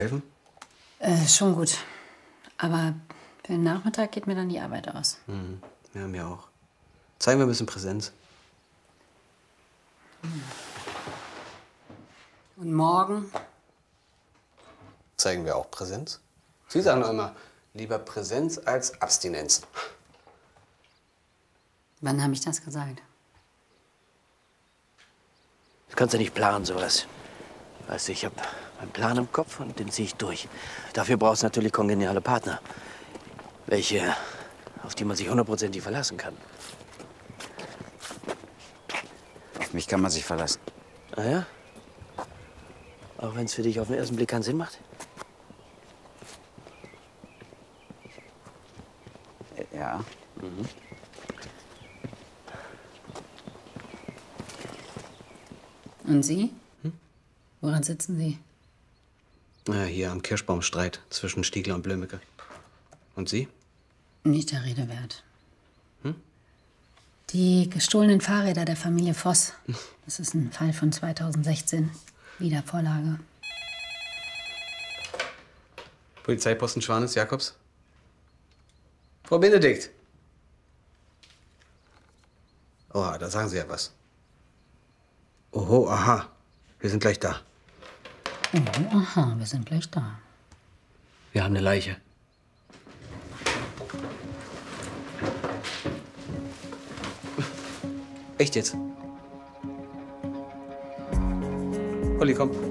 Helfen? Schon gut. Aber für den Nachmittag geht mir dann die Arbeit aus. Mhm. Ja, mir auch. Zeigen wir ein bisschen Präsenz. Und morgen? Zeigen wir auch Präsenz? Sie sagen doch immer, lieber Präsenz als Abstinenz. Wann habe ich das gesagt? Das kannst du nicht planen, sowas. Weißt du, ich habe einen Plan im Kopf und den ziehe ich durch. Dafür brauchst du natürlich kongeniale Partner. Welche, auf die man sich hundertprozentig verlassen kann. Auf mich kann man sich verlassen. Ah ja? Auch wenn es für dich auf den ersten Blick keinen Sinn macht? Ja. Mhm. Und Sie? Woran sitzen Sie? Ja, hier am Kirschbaumstreit zwischen Stiegler und Blömecke. Und Sie? Nicht der Rede wert. Die gestohlenen Fahrräder der Familie Voss. Das ist ein Fall von 2016. Wiedervorlage. Polizeiposten Schwanes, Jakobs? Frau Benedikt! Oha, da sagen Sie ja was. Oho, aha. Wir sind gleich da. Oh, aha, wir sind gleich da. Wir haben eine Leiche. Echt jetzt? Olli, komm.